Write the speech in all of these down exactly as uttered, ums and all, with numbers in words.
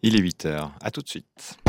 Il est huit heures. À tout de suite.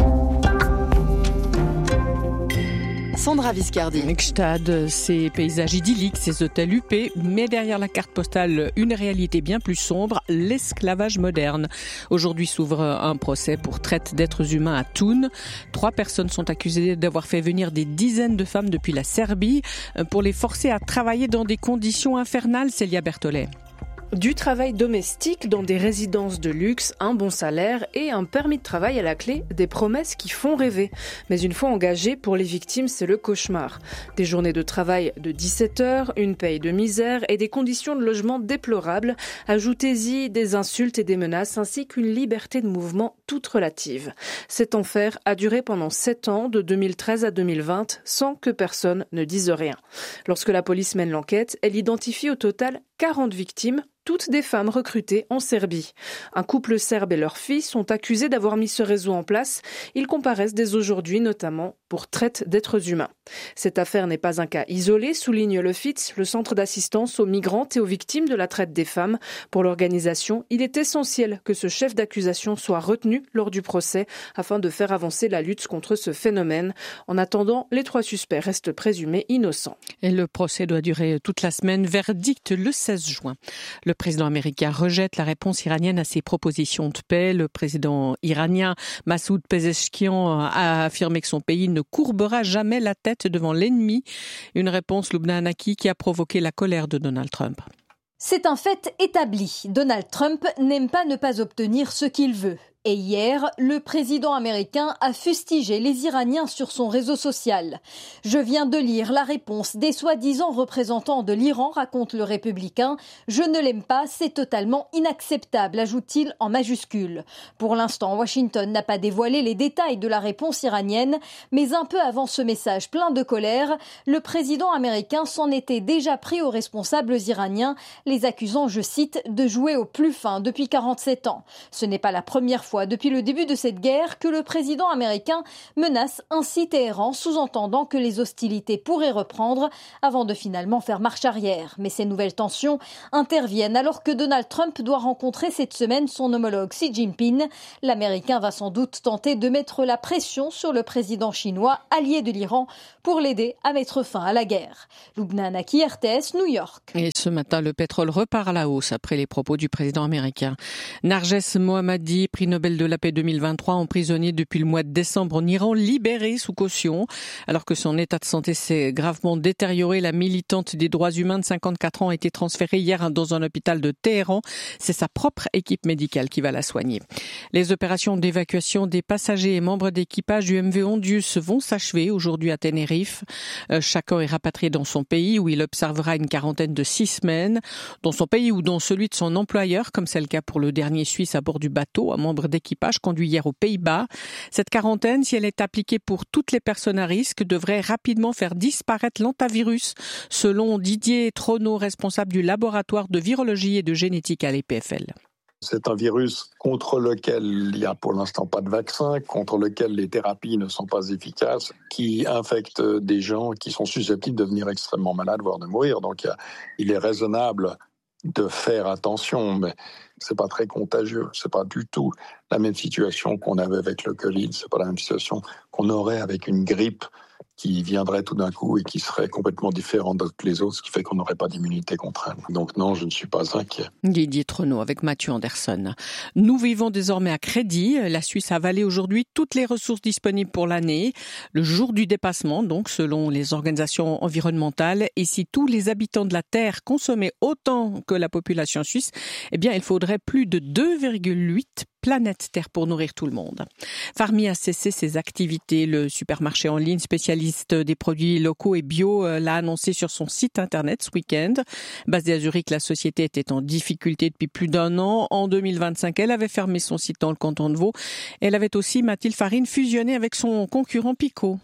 Sandra Viscardi. Gstad, ces paysages idylliques, ces hôtels huppés, mais derrière la carte postale, une réalité bien plus sombre, l'esclavage moderne. Aujourd'hui s'ouvre un procès pour traite d'êtres humains à Thun. Trois personnes sont accusées d'avoir fait venir des dizaines de femmes depuis la Serbie pour les forcer à travailler dans des conditions infernales, Célia Berthollet. Du travail domestique dans des résidences de luxe, un bon salaire et un permis de travail à la clé, des promesses qui font rêver. Mais une fois engagées, pour les victimes, c'est le cauchemar. Des journées de travail de dix-sept heures, une paye de misère et des conditions de logement déplorables. Ajoutez-y des insultes et des menaces ainsi qu'une liberté de mouvement toute relative. Cet enfer a duré pendant sept ans, de deux mille treize à deux mille vingt, sans que personne ne dise rien. Lorsque la police mène l'enquête, elle identifie au total quarante victimes, toutes des femmes recrutées en Serbie. Un couple serbe et leur fille sont accusés d'avoir mis ce réseau en place. Ils comparaissent dès aujourd'hui, notamment pour traite d'êtres humains. Cette affaire n'est pas un cas isolé, souligne le F I T S, le centre d'assistance aux migrantes et aux victimes de la traite des femmes. Pour l'organisation, il est essentiel que ce chef d'accusation soit retenu lors du procès afin de faire avancer la lutte contre ce phénomène. En attendant, les trois suspects restent présumés innocents. Et le procès doit durer toute la semaine. Verdict le seize juin. Le président américain rejette la réponse iranienne à ses propositions de paix. Le président iranien Massoud Pezeshkian a affirmé que son pays ne courbera jamais la tête devant l'ennemi. Une réponse, Lubna Hanaki, qui a provoqué la colère de Donald Trump. C'est un fait établi. Donald Trump n'aime pas ne pas obtenir ce qu'il veut. Et hier, le président américain a fustigé les Iraniens sur son réseau social. « Je viens de lire la réponse des soi-disant représentants de l'Iran », raconte le républicain. « Je ne l'aime pas, c'est totalement inacceptable », ajoute-t-il en majuscule. Pour l'instant, Washington n'a pas dévoilé les détails de la réponse iranienne, mais un peu avant ce message plein de colère, le président américain s'en était déjà pris aux responsables iraniens, les accusant, je cite, de jouer au plus fin depuis quarante-sept ans. Ce n'est pas la première fois depuis le début de cette guerre que le président américain menace ainsi Téhéran, sous-entendant que les hostilités pourraient reprendre avant de finalement faire marche arrière. Mais ces nouvelles tensions interviennent alors que Donald Trump doit rencontrer cette semaine son homologue Xi Jinping. L'Américain va sans doute tenter de mettre la pression sur le président chinois, allié de l'Iran, pour l'aider à mettre fin à la guerre. Lubna Hanaki, R T S, New York. Et ce matin, le pétrole repart à la hausse après les propos du président américain. Narges Mohammadi, prix Nobel de la paix deux mille vingt-trois, emprisonné depuis le mois de décembre en Iran, libéré sous caution. Alors que son état de santé s'est gravement détérioré, la militante des droits humains de cinquante-quatre ans a été transférée hier dans un hôpital de Téhéran. C'est sa propre équipe médicale qui va la soigner. Les opérations d'évacuation des passagers et membres d'équipage du M V Ondius vont s'achever aujourd'hui à Tenerife. Euh, chacun est rapatrié dans son pays où il observera une quarantaine de six semaines. Dans son pays ou dans celui de son employeur, comme c'est le cas pour le dernier Suisse à bord du bateau, un membre d'équipage conduit hier aux Pays-Bas. Cette quarantaine, si elle est appliquée pour toutes les personnes à risque, devrait rapidement faire disparaître l'hantavirus, selon Didier Trono, responsable du laboratoire de virologie et de génétique à l'E P F L. C'est un virus contre lequel il n'y a pour l'instant pas de vaccin, contre lequel les thérapies ne sont pas efficaces, qui infecte des gens qui sont susceptibles de devenir extrêmement malades, voire de mourir. Donc il est raisonnable de faire attention, mais c'est pas très contagieux. C'est pas du tout la même situation qu'on avait avec le Covid. C'est pas la même situation qu'on aurait avec une grippe qui viendrait tout d'un coup et qui serait complètement différente de toutes les autres, ce qui fait qu'on n'aurait pas d'immunité contre elle. Donc non, je ne suis pas inquiet. Didier Trono avec Mathieu Anderson. Nous vivons désormais à crédit. La Suisse a avalé aujourd'hui toutes les ressources disponibles pour l'année. Le jour du dépassement, donc, selon les organisations environnementales. Et si tous les habitants de la Terre consommaient autant que la population suisse, eh bien, il faudrait plus de deux virgule huit planète Terre pour nourrir tout le monde. Farmy a cessé ses activités. Le supermarché en ligne spécialiste des produits locaux et bio l'a annoncé sur son site internet ce week-end. Basée à Zurich, la société était en difficulté depuis plus d'un an. En deux mille vingt-cinq, elle avait fermé son site dans le canton de Vaud. Elle avait aussi, Mathilde Farine, fusionné avec son concurrent Picot.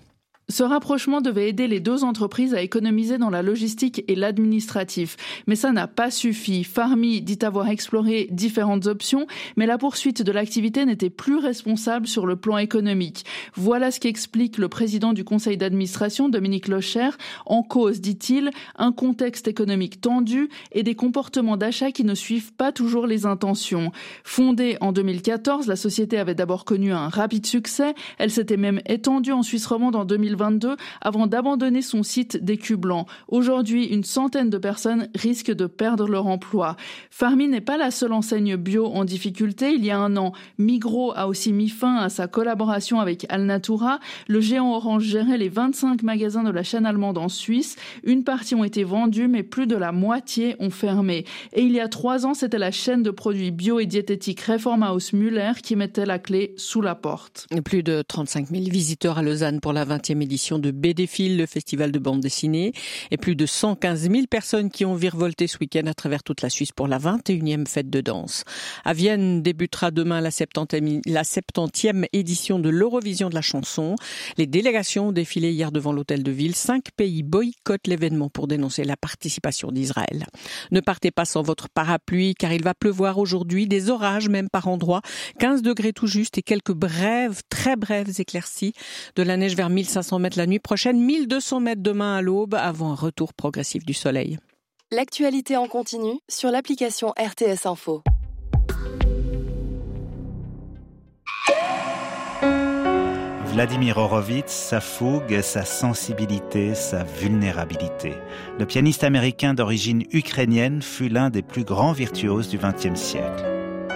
Ce rapprochement devait aider les deux entreprises à économiser dans la logistique et l'administratif. Mais ça n'a pas suffi. Farmy dit avoir exploré différentes options, mais la poursuite de l'activité n'était plus responsable sur le plan économique. Voilà ce qu'explique le président du conseil d'administration, Dominique Locher. En cause, dit-il, un contexte économique tendu et des comportements d'achat qui ne suivent pas toujours les intentions. Fondée en deux mille quatorze, la société avait d'abord connu un rapide succès. Elle s'était même étendue en Suisse romande en deux mille vingt-deux avant d'abandonner son site d'Écu Blanc. Aujourd'hui, une centaine de personnes risquent de perdre leur emploi. Farmy n'est pas la seule enseigne bio en difficulté. Il y a un an, Migros a aussi mis fin à sa collaboration avec Alnatura. Le géant Orange gérait les vingt-cinq magasins de la chaîne allemande en Suisse. Une partie ont été vendus, mais plus de la moitié ont fermé. Et il y a trois ans, c'était la chaîne de produits bio et diététiques Reformhaus Müller qui mettait la clé sous la porte. Plus de trente-cinq mille visiteurs à Lausanne pour la vingtième édition de B D Fil, le festival de bande dessinée, et plus de cent quinze mille personnes qui ont virevolté ce week-end à travers toute la Suisse pour la vingt et unième fête de danse. À Vienne débutera demain la septantième édition de l'Eurovision de la chanson. Les délégations ont défilé hier devant l'hôtel de ville. Cinq pays boycottent l'événement pour dénoncer la participation d'Israël. Ne partez pas sans votre parapluie car il va pleuvoir aujourd'hui, des orages même par endroits, quinze degrés tout juste et quelques brèves, très brèves éclaircies. De la neige vers mille cinq cents mètres la nuit prochaine, mille deux cents mètres demain à l'aube avant un retour progressif du soleil. L'actualité en continu sur l'application R T S Info. Vladimir Horowitz, sa fougue, sa sensibilité, sa vulnérabilité. Le pianiste américain d'origine ukrainienne fut l'un des plus grands virtuoses du vingtième siècle.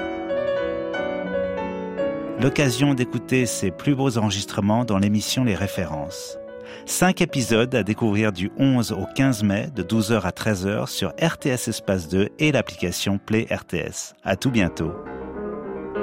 L'occasion d'écouter ses plus beaux enregistrements dans l'émission Les Références. Cinq épisodes à découvrir du onze au quinze mai, de douze heures à treize heures sur R T S Espace deux et l'application Play R T S. À tout bientôt.